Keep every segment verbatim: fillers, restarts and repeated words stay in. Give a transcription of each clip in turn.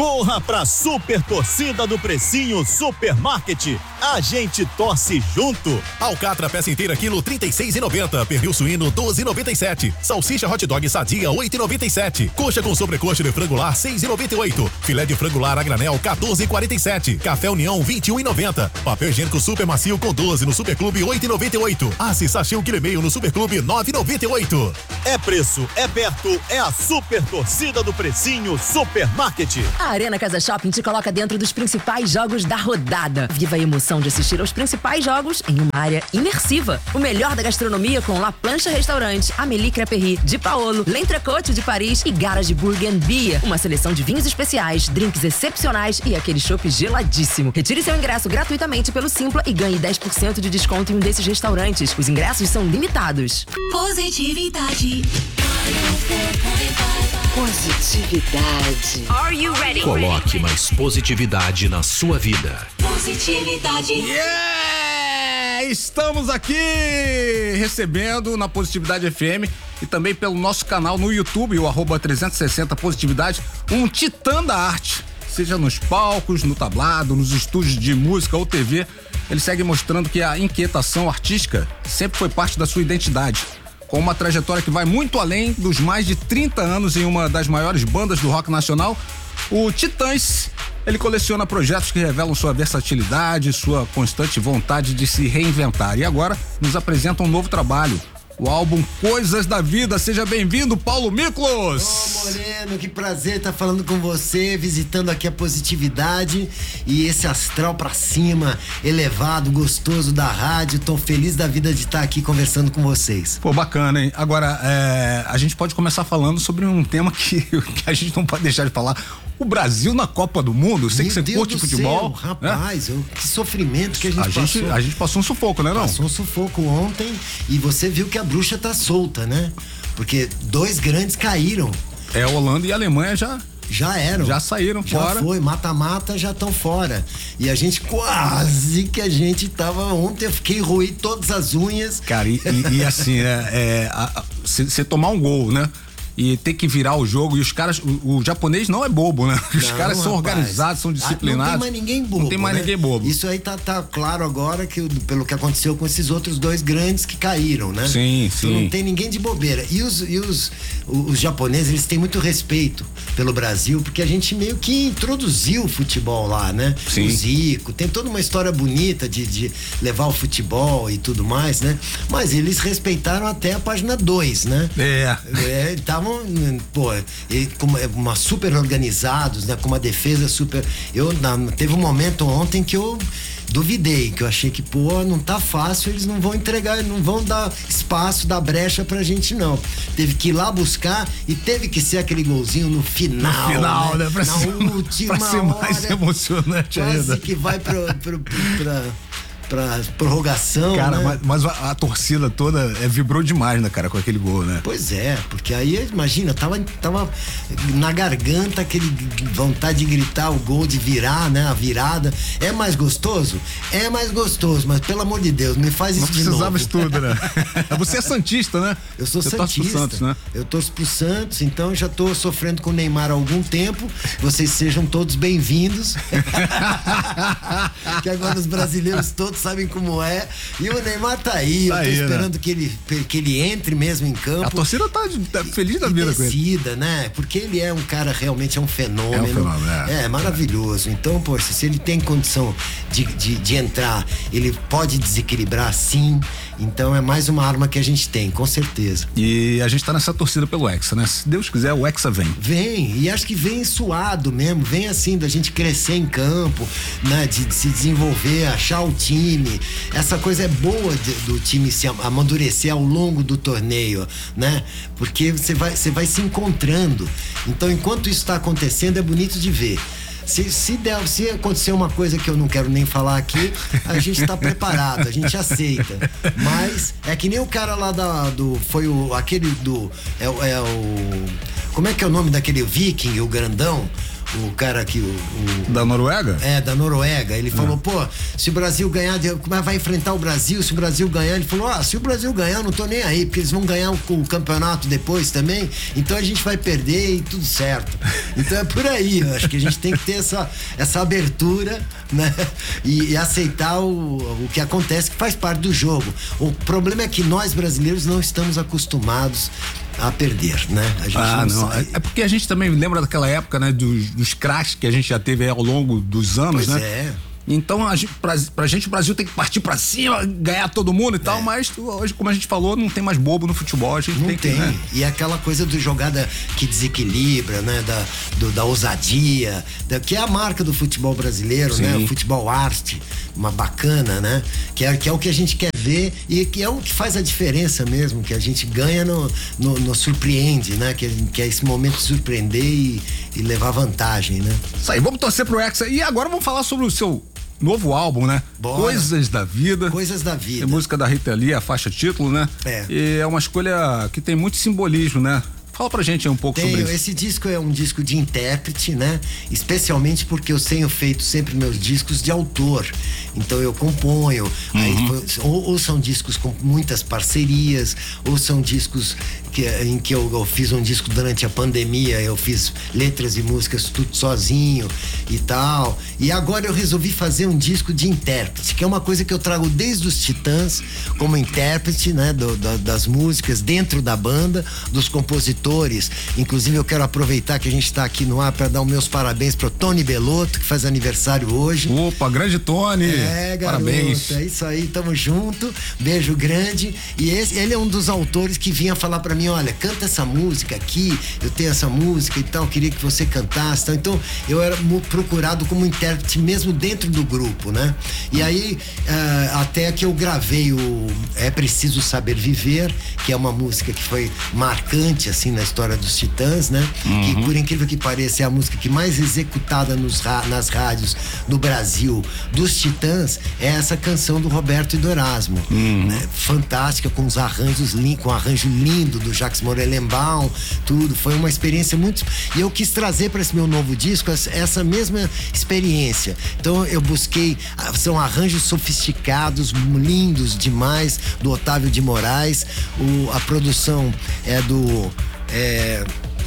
Corra pra super torcida do Precinho Supermarket. A gente torce junto. Alcatra peça inteira quilo trinta e seis e noventa. Pernil suíno doze e noventa e sete. Salsicha hot dog sadia oito e noventa e sete. Coxa com sobrecoxa de frango lar seis e noventa e oito. Filé de frango lar a granel quatorze e quarenta e sete. Café União vinte e um e noventa. Papel higiênico super macio com doze no Superclube oito e noventa e oito. Ace sachê um quilo e meio no Superclube nove e noventa e oito. É preço, é perto, é a super torcida do Precinho Supermarket. A Arena Casa Shopping te coloca dentro dos principais jogos da rodada. Viva a emoção de assistir aos principais jogos em uma área imersiva. O melhor da gastronomia com La Plancha Restaurante, Amélie Crêperie, de Paolo, L'Entrecote de Paris e Garage Burger and Beer. Uma seleção de vinhos especiais, drinks excepcionais e aquele chopp geladíssimo. Retire seu ingresso gratuitamente pelo Simpla e ganhe dez por cento de desconto em um desses restaurantes. Os ingressos são limitados. Positividade. Positividade. Are you ready? Coloque mais positividade na sua vida. Positividade. Yeah! Estamos aqui recebendo na Positividade F M e também pelo nosso canal no YouTube, o arroba trezentos e sessenta Positividade, um titã da arte. Seja nos palcos, no tablado, nos estúdios de música ou T V, ele segue mostrando que a inquietação artística sempre foi parte da sua identidade. Com uma trajetória que vai muito além dos mais de trinta anos em uma das maiores bandas do rock nacional, o Titãs, ele coleciona projetos que revelam sua versatilidade, sua constante vontade de se reinventar. E agora nos apresenta um novo trabalho, o álbum Coisas da Vida. Seja bem-vindo, Paulo Miklos! Ô, Moreno, que prazer estar falando com você, visitando aqui a Positividade e esse astral pra cima, elevado, gostoso da rádio. Tô feliz da vida de estar aqui conversando com vocês. Pô, bacana, hein? Agora, é, a gente pode começar falando sobre um tema que, que a gente não pode deixar de falar. O Brasil na Copa do Mundo, sei que você Deus curte do futebol. Céu, rapaz, né? eu, que sofrimento que a gente a passou. Gente, a gente passou um sufoco, né, não? Passou um sufoco ontem e você viu que a bruxa tá solta, né? Porque dois grandes caíram. É, Holanda e Alemanha já... Já eram. Já saíram já fora. Já foi, mata-mata já estão fora. E a gente quase que a gente tava ontem, eu fiquei roí todas as unhas. Cara, e, e, e assim, é, você tomar um gol, né? E ter que virar o jogo, e os caras, o, o japonês não é bobo, né? Os não, caras são rapaz, organizados, são disciplinados. Não tem mais ninguém bobo. Não tem mais né? ninguém bobo. Isso aí tá, tá claro agora, que, pelo que aconteceu com esses outros dois grandes que caíram, né? Sim, então sim. Não tem ninguém de bobeira. E os, e os, os japoneses, eles têm muito respeito pelo Brasil, porque a gente meio que introduziu o futebol lá, né? Sim. O Zico, tem toda uma história bonita de, de levar o futebol e tudo mais, né? Mas eles respeitaram até a página dois, né? É. É, estavam, pô, e, com uma super organizados, né? Com uma defesa super. Eu na, teve um momento ontem que eu duvidei, que eu achei que, pô, não tá fácil, eles não vão entregar, não vão dar espaço, dar brecha pra gente, não. Teve que ir lá buscar e teve que ser aquele golzinho no final. No final, né? né? Pra Na ser, última pra ser mais hora, emocionante quase ainda. que vai pra, pra, pra, pra prorrogação. Cara, né? mas, mas a, a torcida toda é, vibrou demais, né, cara, com aquele gol, né? Pois é, porque aí, imagina, tava, tava na garganta aquele vontade de gritar o gol, de virar, né, a virada. É mais gostoso? É mais gostoso, mas pelo amor de Deus, me faz isso Não de novo. precisava isso tudo, né? Você é santista, né? Eu sou Você santista. torce pro Santos, né? Eu torço pro Santos, então já tô sofrendo com o Neymar há algum tempo. Vocês sejam todos bem-vindos. Que agora os brasileiros todos sabem como é. E o Neymar tá aí, Tá eu tô aí, esperando né? que ele, que ele entre mesmo em campo. A torcida tá, tá feliz da E vida com ele. decida, né? Porque ele é um cara, realmente é um fenômeno. É um fenômeno, é. É, maravilhoso. Então, poxa, se ele tem condição de, de, de entrar, ele pode desequilibrar, sim. Então é mais uma arma que a gente tem, com certeza. E a gente tá nessa torcida pelo Hexa, né? Se Deus quiser, o Hexa vem. Vem, e acho que vem suado mesmo, vem assim, da gente crescer em campo, né? De, de se desenvolver, achar o time. Essa coisa é boa de, do time se amadurecer ao longo do torneio, né? Porque você vai, você vai se encontrando. Então, enquanto isso está acontecendo, é bonito de ver. Se, se, der, se acontecer uma coisa que eu não quero nem falar aqui, a gente tá preparado, a gente aceita. Mas é que nem o cara lá da, do. Foi o. Aquele do. É, é o. Como é que é o nome daquele viking, o grandão? o cara que o, o da Noruega? É, da Noruega. Ele falou, é. pô, se o Brasil ganhar, como é vai enfrentar o Brasil? Se o Brasil ganhar, ele falou, ah, se o Brasil ganhar, eu não tô nem aí, porque eles vão ganhar o, o campeonato depois também, então a gente vai perder e tudo certo. Então é por aí, eu acho que a gente tem que ter essa, essa abertura, né? E, e aceitar o, o que acontece, que faz parte do jogo. O problema é que nós brasileiros não estamos acostumados a perder, né? A gente ah, não, não. sai. É porque a gente também lembra daquela época, né? Dos, dos crashes que a gente já teve aí ao longo dos anos, pois né? É. Então, a gente, pra, pra gente, o Brasil tem que partir pra cima, ganhar todo mundo e tal, É. mas hoje, como a gente falou, não tem mais bobo no futebol, a gente Não tem, tem. que, né? E é aquela coisa do jogada que desequilibra, né? Da, do, da ousadia, da, que é a marca do futebol brasileiro, Sim. né? O futebol arte, uma bacana, né? Que é, que é o que a gente quer ver e que é o que faz a diferença mesmo, que a gente ganha no, no, no surpreende, né? Que, que é esse momento de surpreender e, e levar vantagem, né? Isso aí, vamos torcer pro Hexa. E agora vamos falar sobre o seu novo álbum, né? Bora. Coisas da Vida. Coisas da Vida. É música da Rita Lee, a faixa título, né? É. E é uma escolha que tem muito simbolismo, né? Fala pra gente aí um pouco Tenho, sobre isso. esse disco é um disco de intérprete, né? Especialmente porque eu tenho feito sempre meus discos de autor. Então eu componho, uhum. aí, ou, ou são discos com muitas parcerias, ou são discos que, em que eu, eu fiz um disco durante a pandemia, eu fiz letras e músicas tudo sozinho e tal. E agora eu resolvi fazer um disco de intérprete, que é uma coisa que eu trago desde os Titãs, como intérprete, né? Do, da, das músicas dentro da banda, dos compositores. Inclusive eu quero aproveitar que a gente está aqui no ar para dar os meus parabéns pro Tony Belotto, que faz aniversário hoje. Opa, grande Tony! É, garoto, parabéns. É isso aí, tamo junto. Beijo grande. E esse, ele é um dos autores que vinha falar pra mim, olha, canta essa música aqui, eu tenho essa música e tal, queria que você cantasse. Tal. Então, eu era procurado como intérprete mesmo dentro do grupo, né? E aí, uh, até que eu gravei o É Preciso Saber Viver, que é uma música que foi marcante, assim, na história dos Titãs, né? Uhum. Que, por incrível que pareça, é a música que mais executada nos, nas rádios do Brasil dos Titãs, é essa canção do Roberto e do Erasmo, uhum. né? Fantástica, com os arranjos, com um arranjo lindo do Jacques Morelenbaum, tudo, foi uma experiência muito, e eu quis trazer para esse meu novo disco essa mesma experiência. Então eu busquei, são arranjos sofisticados, lindos demais, do Otávio de Moraes, o, a produção é do é,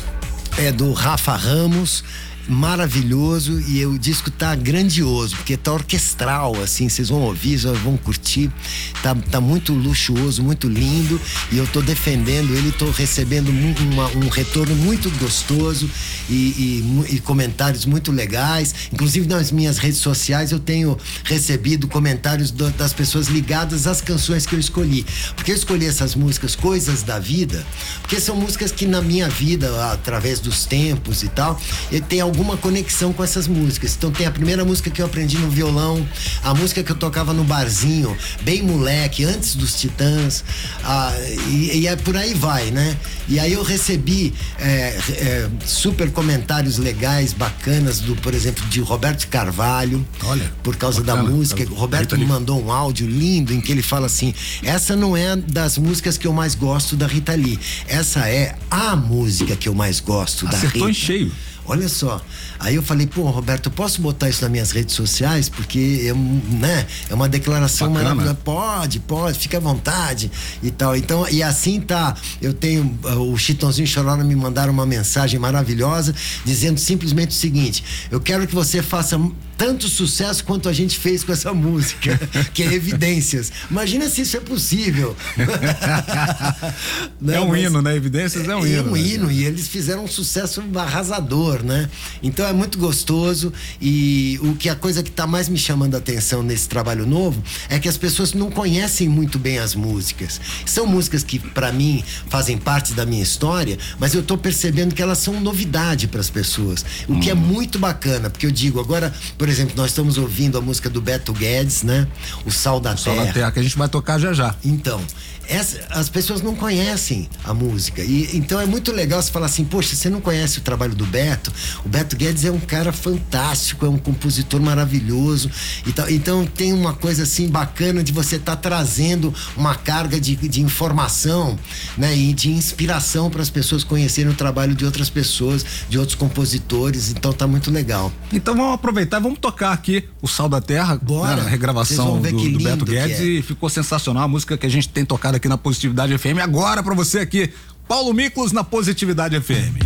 é do Rafa Ramos, maravilhoso, e o disco tá grandioso, porque tá orquestral, assim, vocês vão ouvir, vão curtir, tá, tá muito luxuoso, muito lindo, e eu tô defendendo ele, tô recebendo uma, um retorno muito gostoso e, e, e comentários muito legais, inclusive nas minhas redes sociais eu tenho recebido comentários do, das pessoas ligadas às canções que eu escolhi, porque eu escolhi essas músicas, Coisas da Vida, porque são músicas que na minha vida, através dos tempos e tal, eu tenho alguma conexão com essas músicas. Então tem a primeira música que eu aprendi no violão, a música que eu tocava no barzinho, bem moleque, antes dos Titãs, ah, e, e é por aí vai, né? E aí eu recebi é, é, super comentários legais, bacanas, do, por exemplo, de Roberto Carvalho. Olha, por causa bacana. da música. O Roberto me mandou um áudio lindo em que ele fala assim: essa não é das músicas que eu mais gosto da Rita Lee, essa é a música que eu mais gosto da Rita. Acertou em cheio. Olha só, aí eu falei, pô, Roberto, eu posso botar isso nas minhas redes sociais? Porque é, né, é uma declaração Bacana. maravilhosa. Pode, pode, fica à vontade e tal. Então, e assim tá, eu tenho, o Chitãozinho e Chororó me mandaram uma mensagem maravilhosa, dizendo simplesmente o seguinte: eu quero que você faça tanto sucesso quanto a gente fez com essa música, que é Evidências. Imagina se isso é possível. Não, é um mas, hino, né? Evidências é um é, hino. É um né? hino, e eles fizeram um sucesso arrasador, né? Então é muito gostoso, e o que a coisa que tá mais me chamando a atenção nesse trabalho novo é que as pessoas não conhecem muito bem as músicas. São músicas que para mim fazem parte da minha história, mas eu tô percebendo que elas são novidade para as pessoas, o hum. que é muito bacana, porque eu digo agora, por exemplo, nós estamos ouvindo a música do Beto Guedes, né? O Sal da o Terra. Sal da Terra, que a gente vai tocar já já. Então, essa, as pessoas não conhecem a música, e então é muito legal você falar assim: poxa, você não conhece o trabalho do Beto, Beto. O Beto Guedes é um cara fantástico, é um compositor maravilhoso. Então, então tem uma coisa assim bacana de você estar tá trazendo uma carga de, de informação, né? E de inspiração para as pessoas conhecerem o trabalho de outras pessoas, de outros compositores. Então tá muito legal. Então vamos aproveitar e vamos tocar aqui o Sal da Terra. Bora. Né? A regravação do, do Beto Guedes. É. E ficou sensacional a música que a gente tem tocado aqui na Positividade F M. Agora pra você aqui, Paulo Miklos na Positividade F M.